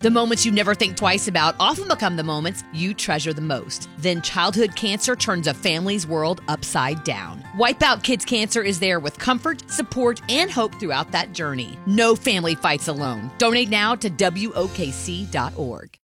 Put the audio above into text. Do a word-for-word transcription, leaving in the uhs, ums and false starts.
The moments you never think twice about often become the moments you treasure the most. Then childhood cancer turns a family's world upside down. Wipeout Kids Cancer is there with comfort, support, and hope throughout that journey. No family fights alone. Donate now to W O K C dot org.